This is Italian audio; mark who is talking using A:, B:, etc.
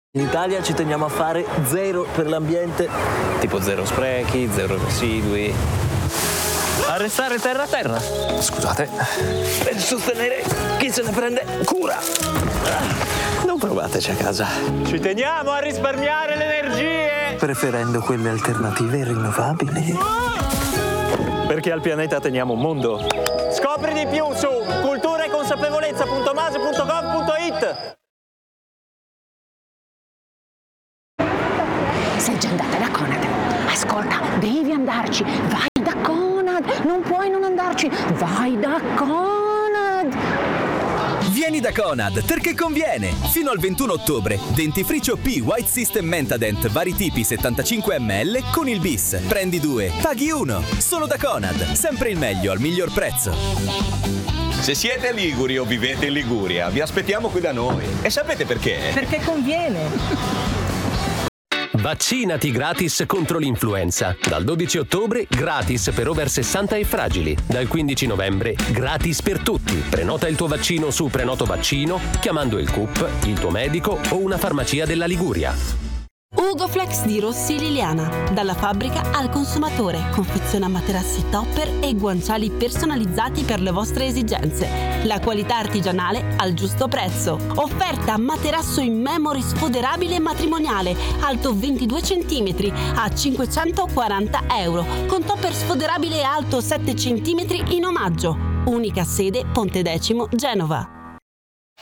A: In Italia ci teniamo a fare zero per l'ambiente, tipo zero sprechi, zero residui. A restare terra.
B: Scusate.
A: Per sostenere chi se ne prende cura.
B: Non provateci a casa.
C: Ci teniamo a risparmiare le energie!
B: Preferendo quelle alternative rinnovabili.
C: Perché al pianeta teniamo un mondo. Scopri di più su culturaeconsapevolezza.mase.gov.it.
D: Sei già andata da Conad? Ascolta, devi andarci. Vai da Conad. Non puoi non andarci. Vai da Conad.
E: Vieni da Conad perché conviene! Fino al 21 ottobre, dentifricio P White System Mentadent vari tipi 75 ml con il bis. Prendi 2, paghi 1. Solo da Conad, sempre il meglio al miglior prezzo.
F: Se siete liguri o vivete in Liguria, vi aspettiamo qui da noi. E sapete perché?
G: Perché conviene.
H: Vaccinati gratis contro l'influenza. Dal 12 ottobre gratis per over 60 e fragili. Dal 15 novembre gratis per tutti. Prenota il tuo vaccino su Prenoto Vaccino chiamando il CUP, il tuo medico o una farmacia della Liguria.
I: Ugoflex di Rossi Liliana. Dalla fabbrica al consumatore. Confeziona materassi topper e guanciali personalizzati per le vostre esigenze. La qualità artigianale al giusto prezzo. Offerta materasso in memory sfoderabile e matrimoniale, alto 22 cm a 540 euro, con topper sfoderabile alto 7 cm in omaggio. Unica sede Ponte Decimo, Genova.